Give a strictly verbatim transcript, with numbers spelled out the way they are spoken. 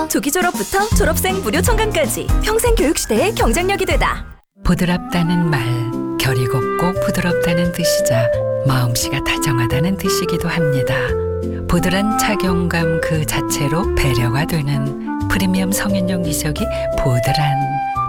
조기 졸업부터 졸업생 무료 청강까지 평생 교육 시대의 경쟁력이 되다. 부드럽다는 말, 결이 곱고 부드럽다는 뜻이자 마음씨가 다정하다는 뜻이기도 합니다. 부드러운 착용감 그 자체로 배려가 되는 프리미엄 성인용 기저귀 보드란.